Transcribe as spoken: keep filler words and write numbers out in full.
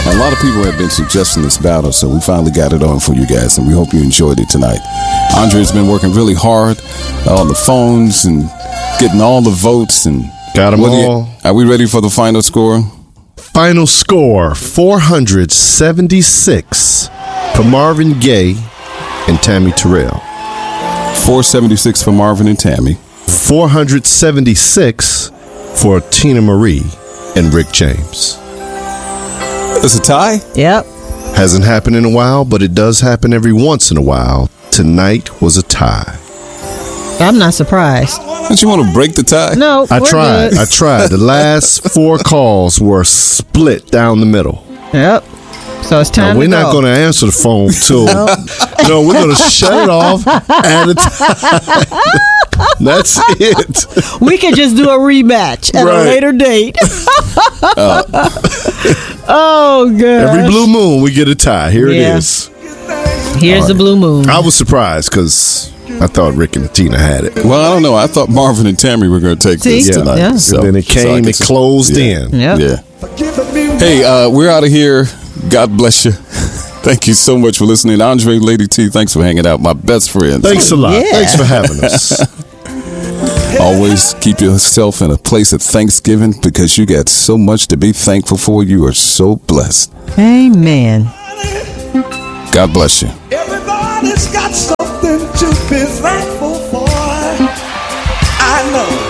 A lot of people have been suggesting this battle, so we finally got it on for you guys, and we hope you enjoyed it tonight. Andre's been working really hard on the phones and getting all the votes. And got them all. You, are we ready for the final score? Final score, four hundred seventy-six for Marvin Gaye and Tammy Terrell. four seventy-six for Marvin and Tammy. four hundred seventy-six for Tina Marie and Rick James. It's a tie? Yep. Hasn't happened in a while, but it does happen every once in a while. Tonight was a tie. I'm not surprised. Don't you want to break the tie? No, I we're tried. good. I tried. The last four calls were split down the middle. Yep. So it's time now, we're to not go. going to answer the phone till no. no, we're going to shut it off at a time. That's it. We can just do a rematch at Right. a later date. uh, oh, good. Every blue moon, we get a tie. Here Yeah. it is. Here's All the right. blue moon. I was surprised because I thought Rick and Tina had it. Well, I don't know. I thought Marvin and Tammy were going to take See? this Yeah. tonight. Yeah. So, And then it so I came, guess it closed yeah. in. Yep. Yeah. Hey, uh, we're out of here. God bless you. Thank you so much for listening. Andre, Lady T, thanks for hanging out. My best friend. Thanks a lot. Yeah. Thanks for having us. Always keep yourself in a place of thanksgiving because you got so much to be thankful for. You are so blessed. Amen. God bless you. Everybody's got something to be thankful for. I know.